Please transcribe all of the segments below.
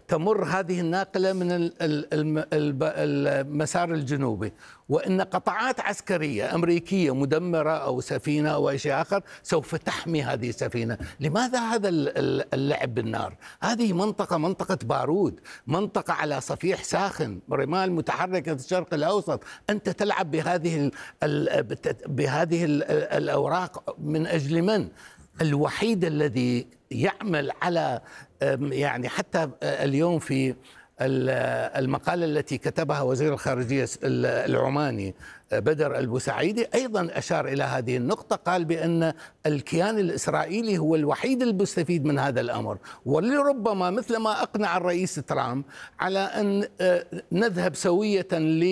تمر هذه الناقلة من المسار الجنوبي، وإن قطعات عسكرية أمريكية مدمرة أو سفينة أو أي شيء آخر سوف تحمي هذه السفينة. لماذا هذا اللعب بالنار؟ هذه منطقة بارود، منطقة على صفيح ساخن، رمال متحركة في الشرق الأوسط. أنت تلعب بهذه الأوراق من أجل من؟ الوحيد الذي يعمل على، يعني حتى اليوم في المقالة التي كتبها وزير الخارجية العماني بدر البوسعيدي أيضا أشار إلى هذه النقطة، قال بأن الكيان الإسرائيلي هو الوحيد المستفيد من هذا الأمر، ولربما مثل ما أقنع الرئيس ترامب على أن نذهب سوية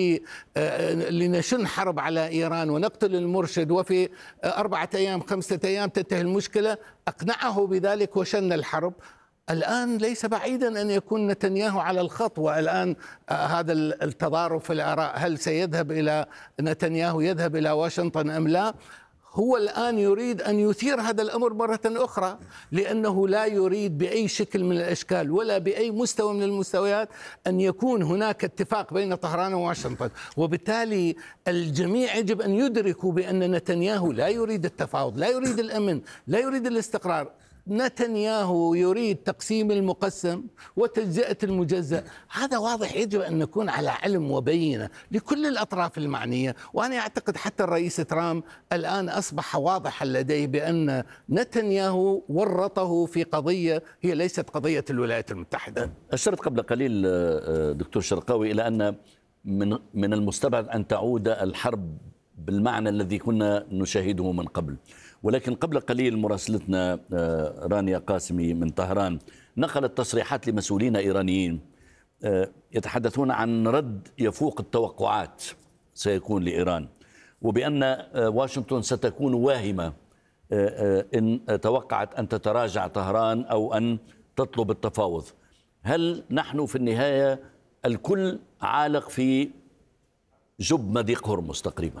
لنشن حرب على إيران ونقتل المرشد وفي 4 أيام 5 أيام تنتهي المشكلة، أقنعه بذلك وشن الحرب. الآن ليس بعيدا أن يكون نتنياهو على الخط، والآن هذا التضارب في الآراء، هل سيذهب إلى نتنياهو يذهب إلى واشنطن أم لا؟ هو الآن يريد أن يثير هذا الأمر مرة أخرى، لأنه لا يريد بأي شكل من الأشكال ولا بأي مستوى من المستويات أن يكون هناك اتفاق بين طهران وواشنطن. وبالتالي الجميع يجب أن يدركوا بأن نتنياهو لا يريد التفاوض، لا يريد الأمن، لا يريد الاستقرار. نتنياهو يريد تقسيم المقسم وتجزئة المجزأ. هذا واضح، يجب أن نكون على علم وبينة لكل الأطراف المعنية. وأنا أعتقد حتى الرئيس ترامب الآن أصبح واضحا لديه بأن نتنياهو ورطه في قضية هي ليست قضية الولايات المتحدة. أشرت قبل قليل دكتور شرقاوي إلى أن من المستبعد أن تعود الحرب بالمعنى الذي كنا نشاهده من قبل، ولكن قبل قليل مراسلتنا رانيا قاسمي من طهران نقلت تصريحات لمسؤولين إيرانيين يتحدثون عن رد يفوق التوقعات سيكون لإيران، وبأن واشنطن ستكون واهمة إن توقعت أن تتراجع طهران أو أن تطلب التفاوض. هل نحن في النهاية الكل عالق في جب مضيق هرمز تقريبا؟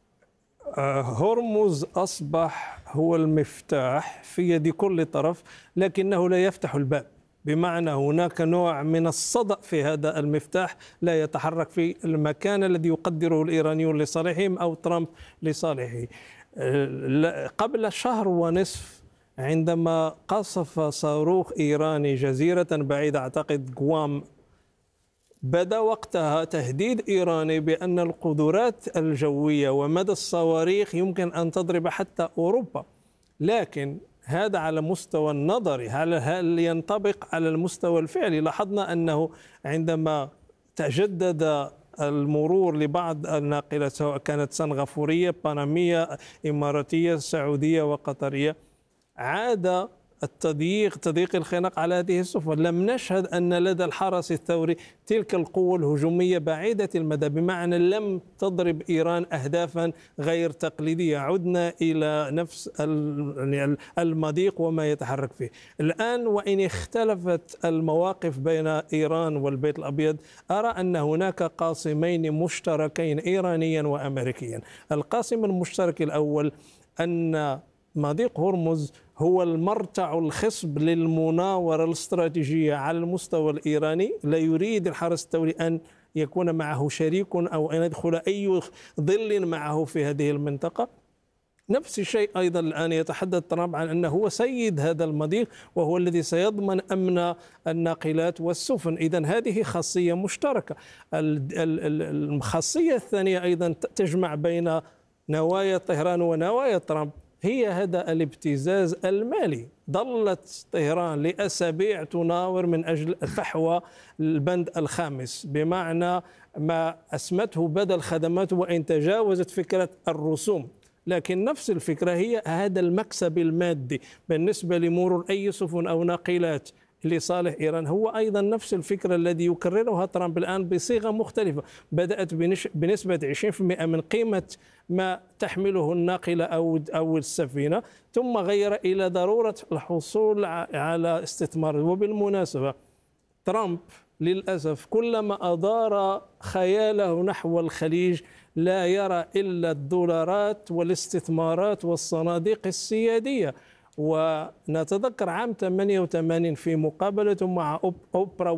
هرمز أصبح هو المفتاح في يد كل طرف، لكنه لا يفتح الباب، بمعنى هناك نوع من الصدأ في هذا المفتاح لا يتحرك في المكان الذي يقدره الإيرانيون لصالحهم أو ترامب لصالحه. قبل شهر ونصف عندما قصف صاروخ إيراني جزيرة بعيدة أعتقد غوام، بدأ وقتها تهديد إيراني بأن القدرات الجوية ومدى الصواريخ يمكن أن تضرب حتى أوروبا. لكن هذا على مستوى النظري، هل ينطبق على المستوى الفعلي؟ لاحظنا أنه عندما تجدد المرور لبعض الناقلات سواء كانت سنغافورية، بانامية، إماراتية، سعودية وقطرية، عاد تضييق الخناق على هذه السفن. لم نشهد أن لدى الحرس الثوري تلك القوة الهجومية بعيدة المدى، بمعنى لم تضرب إيران أهدافا غير تقليدية. عدنا إلى نفس المضيق وما يتحرك فيه الآن. وإن اختلفت المواقف بين إيران والبيت الأبيض، أرى أن هناك قاسمين مشتركين إيرانيا وأمريكيا. القاسم المشترك الأول أن مضيق هرمز هو المرتع الخصب للمناورة الاستراتيجية على المستوى الإيراني. لا يريد الحرس الثوري أن يكون معه شريك أو أن يدخل أي ظل معه في هذه المنطقة. نفس الشيء أيضا الآن يتحدث ترامب عن أنه هو سيد هذا المضيق وهو الذي سيضمن أمن الناقلات والسفن. إذن هذه خاصية مشتركة. الخاصية الثانية أيضا تجمع بين نوايا طهران ونوايا ترامب، هي هذا الابتزاز المالي. ظلت طهران لأسابيع تناور من أجل فحوى البند الخامس، بمعنى ما أسمته بدل خدمات، وإن تجاوزت فكرة الرسوم، لكن نفس الفكرة هي هذا المكسب المادي بالنسبة لمرور أي سفن أو ناقلات لصالح إيران. هو أيضا نفس الفكرة الذي يكررها ترامب الآن بصيغة مختلفة. بدأت بنسبة 20% من قيمة ما تحمله الناقلة أو السفينة، ثم غير إلى ضرورة الحصول على استثمار. وبالمناسبة ترامب للأسف كلما أدار خياله نحو الخليج لا يرى إلا الدولارات والاستثمارات والصناديق السيادية. ونتذكر عام 88 في مقابلته مع أوبرا